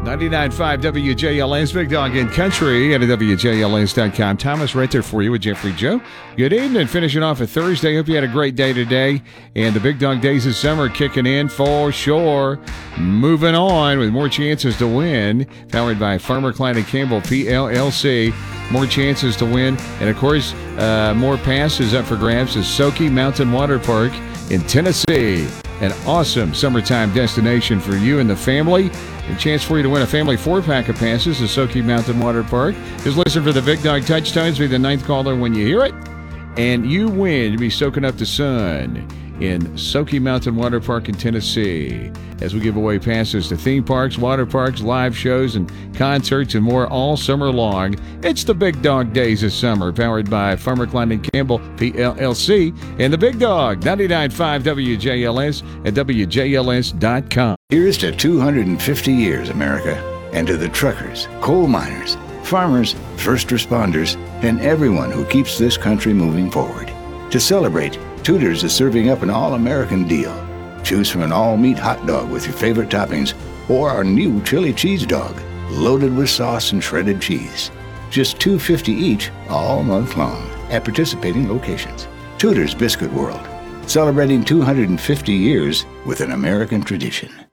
99.5 WJLS, Big Dog in Country at WJLS.com. Thomas right there for you with Jeffrey Joe. Good evening. Finishing off a Thursday. Hope you had a great day today. And the Big Dog Days of Summer kicking in for sure. Moving on with more chances to win. Powered by Farmer Klein & Campbell, PLLC. More chances to win. And, of course, more passes up for grabs is Soaky Mountain Water Park in Tennessee. An awesome summertime destination for you and the family. A chance for you to win a family 4-pack of passes to Soaky Mountain Water Park. Just listen for the Big Dog Touchstones. Be the 9th caller when you hear it. And you win. You'll be soaking up the sun in Soaky Mountain Water Park in Tennessee as we give away passes to theme parks, water parks, live shows, and concerts and more all summer long. It's the Big Dog Days of Summer, powered by Farmer Klein & Campbell, PLLC, and the Big Dog, 99.5 WJLS at WJLS.com. Here's to 250 years, America, and to the truckers, coal miners, farmers, first responders, and everyone who keeps this country moving forward. To celebrate, Tudor's is serving up an all-American deal. Choose from an all-meat hot dog with your favorite toppings or our new chili cheese dog, loaded with sauce and shredded cheese. Just $2.50 each all month long at participating locations. Tudor's Biscuit World, celebrating 250 years with an American tradition.